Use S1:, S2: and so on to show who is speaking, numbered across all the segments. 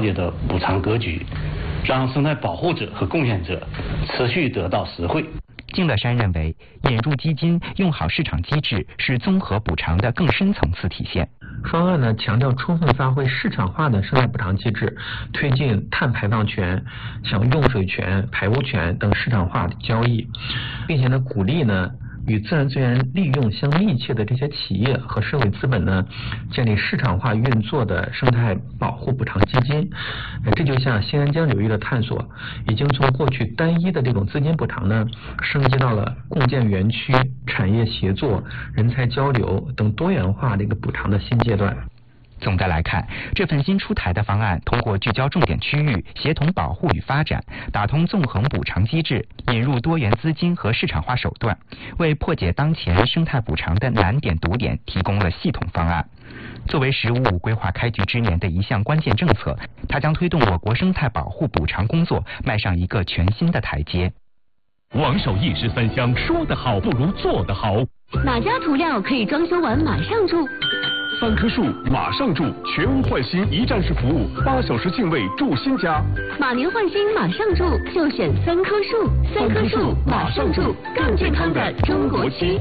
S1: 业的补偿格局，让生态保护者和贡献者持续得到实惠。
S2: 敬乐山认为，引入基金、用好市场机制是综合补偿的更深层次体现。
S3: 方案呢，强调充分发挥市场化的生态补偿机制，推进碳排放权、像用水权、排污权等市场化的交易，并且呢，鼓励呢与自然资源利用相密切的这些企业和社会资本呢，建立市场化运作的生态保护补偿基金。这就像新安江流域的探索，已经从过去单一的这种资金补偿呢，升级到了共建园区、产业协作、人才交流等多元化的一个补偿的新阶段。
S2: 总的来看，这份新出台的方案通过聚焦重点区域、协同保护与发展、打通纵横补偿机制、引入多元资金和市场化手段，为破解当前生态补偿的难点堵点提供了系统方案。作为“15五”规划开局之年的一项关键政策，它将推动我国生态保护补偿工作迈上一个全新的台阶。
S4: 王守义13香，说得好不如做得好。
S5: 哪家涂料可以装修完马上住
S4: ？3棵树马上住，全屋换新一站式服务，8小时净位住新家。
S5: 马年换新马上住，就选3棵树，3棵树马上住，更健康的中国区。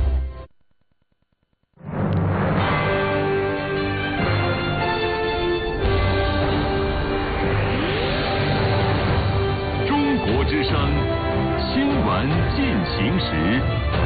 S4: 中国之声，新闻进行时。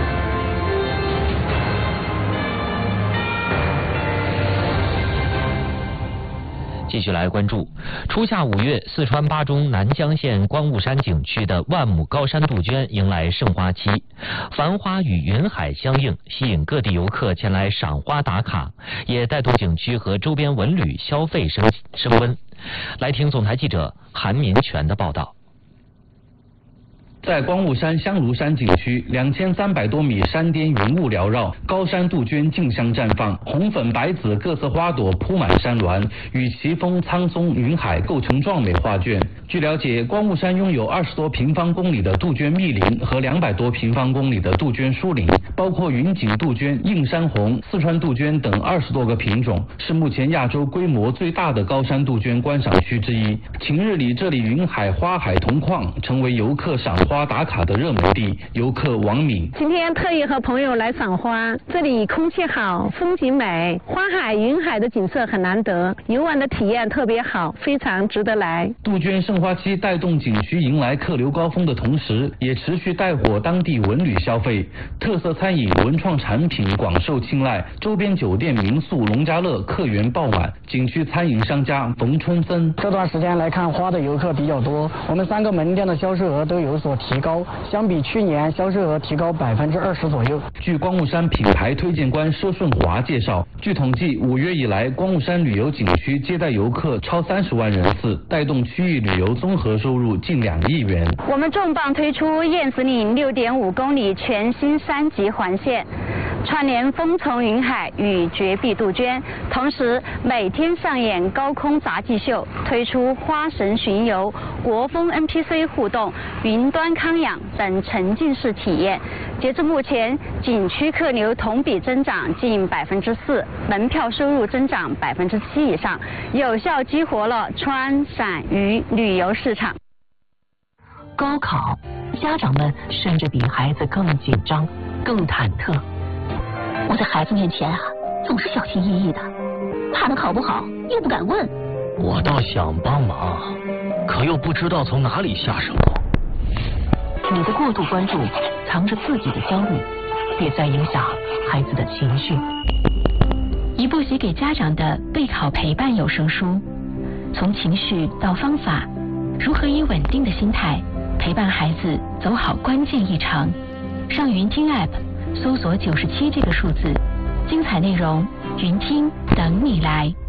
S6: 继续来关注，初夏5月，四川巴中南江县观雾山景区的万亩高山杜鹃迎来盛花期，繁花与云海相映，吸引各地游客前来赏花打卡，也带动景区和周边文旅消费升温。来听总台记者韩民权的报道。
S1: 在观雾山香炉山景区，2300多米山巅云雾缭绕，高山杜鹃竞相绽放，红粉白紫各色花朵铺满山峦，与奇峰、苍松、云海构成壮美画卷。据了解，观雾山拥有20多平方公里的杜鹃密林和200多平方公里的杜鹃疏林，包括云锦杜鹃、映山红、四川杜鹃等20多个品种，是目前亚洲规模最大的高山杜鹃观赏区之一。晴日里，这里云海花海同框，成为游客赏花打卡的热门地。游客王敏
S7: 今天特意和朋友来赏花，这里空气好，风景美，花海云海的景色很难得，游玩的体验特别好，非常值得来。
S1: 杜鹃盛花期带动景区迎来客流高峰的同时，也持续带火当地文旅消费，特色餐饮、文创产品广受青睐，周边酒店、民宿、农家乐客源爆满。景区餐饮商家冯春森，
S8: 这段时间来看花的游客比较多，我们3个门店的销售额都有所提高，相比去年销售额提高20%左右。
S1: 据观雾山品牌推荐官佘顺华介绍，据统计，5月以来，观雾山旅游景区接待游客超30万人次，带动区域旅游综合收入近2亿元。
S7: 我们重磅推出燕子岭6.5公里全新3级环线，串联风从云海与绝壁杜鹃，同时每天上演高空杂技秀，推出花神巡游、国风 NPC 互动、云端康养等沉浸式体验。截至目前，景区客流同比增长近4%，门票收入增长7%以上，有效激活了川陕渝旅游市场。
S9: 高考，家长们甚至比孩子更紧张、更忐忑。
S5: 我在孩子面前总是小心翼翼的，怕他考不好又不敢问。
S10: 我倒想帮忙，可又不知道从哪里下手。
S9: 你的过度关注藏着自己的焦虑，别再影响孩子的情绪。
S11: 一部写给家长的备考陪伴有声书，从情绪到方法，如何以稳定的心态陪伴孩子走好关键一程。上云听 App 搜索97这个数字，精彩内容云听等你来。